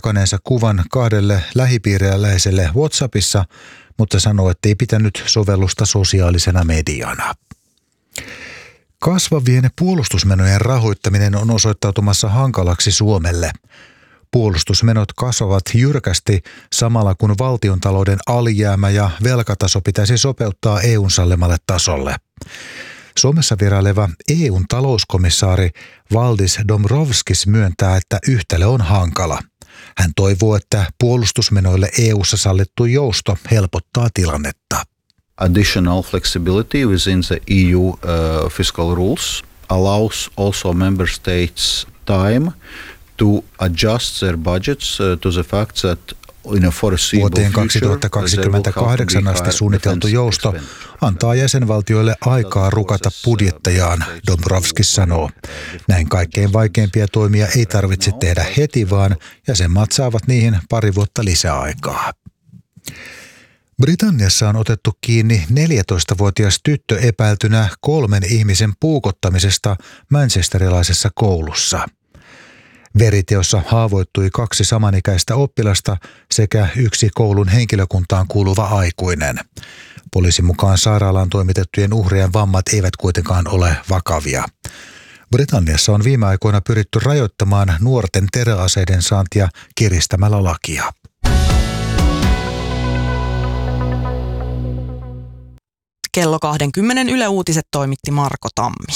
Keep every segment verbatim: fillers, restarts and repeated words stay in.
jakaneensa kuvan kahdelle lähipiiriläiselle WhatsAppissa, mutta sanoo, että ei pitänyt sovellusta sosiaalisena mediana. Kasvavien puolustusmenojen rahoittaminen on osoittautumassa hankalaksi Suomelle. Puolustusmenot kasvavat jyrkästi samalla kun valtiontalouden alijäämä ja velkataso pitäisi sopeuttaa E U:n sallimalle tasolle. Suomessa vieraileva E U:n talouskomissaari Valdis Dombrovskis myöntää, että yhtälö on hankala. Hän toivoo, että puolustusmenoille E U:ssa sallittu jousto helpottaa tilannetta. Additional flexibility within the E U uh, fiscal rules allows also member states time to adjust their budgets uh, to the fact that in a foreseeable Vuoteen kaksituhattakaksikymmentäkahdeksan asti suunniteltu jousto antaa jäsenvaltioille aikaa rukata budjettejaan, Dombrovskis sanoo. Näin kaikkein vaikeimpia toimia ei tarvitse tehdä heti, vaan jäsenmaat saavat niihin pari vuotta lisäaikaa. Britanniassa on otettu kiinni neljätoistavuotias tyttö epäiltynä kolmen ihmisen puukottamisesta manchesterilaisessa koulussa. Veriteossa haavoittui kaksi samanikäistä oppilasta sekä yksi koulun henkilökuntaan kuuluva aikuinen. Poliisin mukaan sairaalaan toimitettujen uhrien vammat eivät kuitenkaan ole vakavia. Britanniassa on viime aikoina pyritty rajoittamaan nuorten teräaseiden saantia kiristämällä lakia. Kello kaksikymmentä Yle Uutiset toimitti Marko Tammi.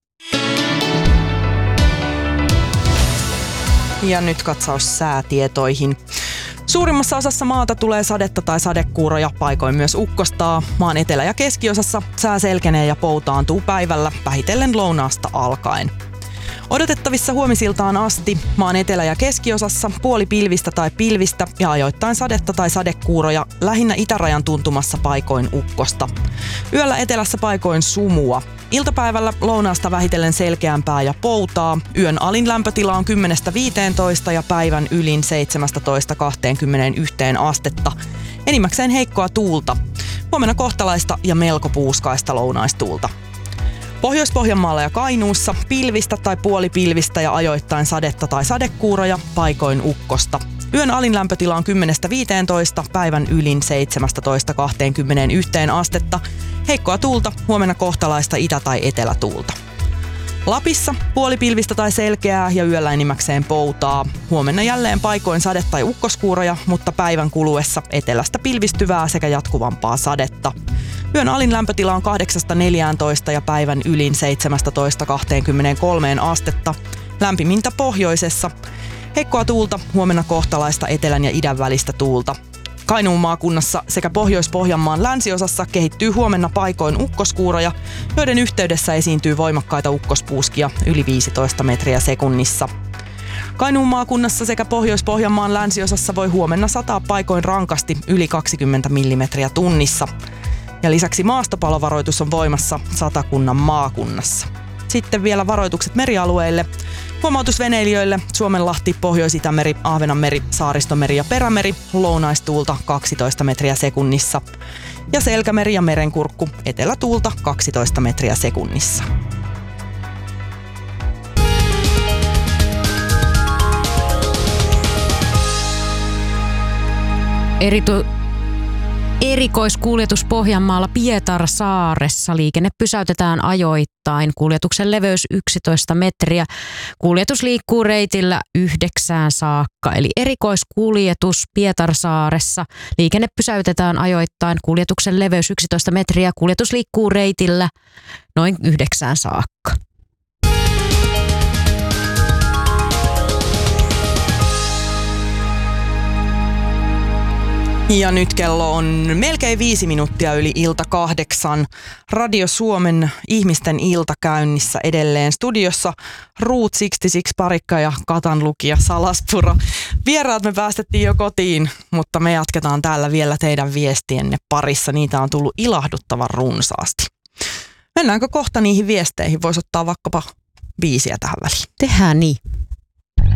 Ja nyt katsaus säätietoihin. Suurimmassa osassa maata tulee sadetta tai sadekuuroja, paikoin myös ukkostaa. Maan etelä- ja keskiosassa sää selkenee ja poutaantuu päivällä, vähitellen lounaasta alkaen. Odotettavissa huomisiltaan asti maan etelä- ja keskiosassa puoli pilvistä tai pilvistä ja ajoittain sadetta tai sadekuuroja, lähinnä itärajan tuntumassa paikoin ukkosta. Yöllä etelässä paikoin sumua. Iltapäivällä lounaasta vähitellen selkeämpää ja poutaa. Yön alin lämpötila on kymmenestä viiteentoista ja päivän ylin seitsemästätoista kahteenkymmeneenyhteen astetta. Enimmäkseen heikkoa tuulta. Huomenna kohtalaista ja melko puuskaista lounaistuulta. Pohjois-Pohjanmaalla ja Kainuussa pilvistä tai puolipilvistä ja ajoittain sadetta tai sadekuuroja, paikoin ukkosta. Yön alin lämpötila on kymmenestä viiteentoista, päivän ylin seitsemästätoista kahteenkymmeneenyhteen astetta. Heikkoa tuulta, huomenna kohtalaista itä- tai etelätuulta. Lapissa puolipilvistä tai selkeää ja yöllä enimmäkseen poutaa. Huomenna jälleen paikoin sade- tai ukkoskuuroja, mutta päivän kuluessa etelästä pilvistyvää sekä jatkuvampaa sadetta. Yön alin lämpötila on kahdeksasta neljääntoista ja päivän ylin seitsemästätoista kahteenkymmeneenkolmeen astetta. Lämpimintä pohjoisessa. Heikkoa tuulta, huomenna kohtalaista etelän ja idän välistä tuulta. Kainuun maakunnassa sekä Pohjois-Pohjanmaan länsiosassa kehittyy huomenna paikoin ukkoskuuroja, joiden yhteydessä esiintyy voimakkaita ukkospuuskia yli viisitoista metriä sekunnissa. Kainuun maakunnassa sekä Pohjois-Pohjanmaan länsiosassa voi huomenna sataa paikoin rankasti yli kaksikymmentä millimetriä tunnissa. Ja lisäksi maastopalovaroitus on voimassa Satakunnan maakunnassa. Sitten vielä varoitukset merialueille. Huomautus veneilijöille: Suomenlahti, Pohjois-Itämeri, Ahvenanmeri, Saaristomeri ja Perämeri, lounaistuulta kaksitoista metriä sekunnissa. Ja Selkämeri ja Merenkurkku, etelätuulta kaksitoista metriä sekunnissa. Eritu- Erikoiskuljetus Pohjanmaalla Pietarsaaressa. Liikenne pysäytetään ajoittain. Kuljetuksen leveys yksitoista metriä. Kuljetus liikkuu reitillä yhdeksään saakka. Eli erikoiskuljetus Pietarsaaressa. Liikenne pysäytetään ajoittain. Kuljetuksen leveys yksitoista metriä. Kuljetus liikkuu reitillä noin yhdeksään saakka. Ja nyt kello on melkein viisi minuuttia yli ilta kahdeksan. Radio Suomen ihmisten ilta käynnissä edelleen. Studiossa Route kuusikymmentäkuusi Parikka ja Katan lukija Salaspuro. Vieraat me päästettiin jo kotiin, mutta me jatketaan täällä vielä teidän viestienne parissa. Niitä on tullut ilahduttavan runsaasti. Mennäänkö kohta niihin viesteihin? Voisi ottaa vaikkapa biisiä tähän väliin. Tehdään niin.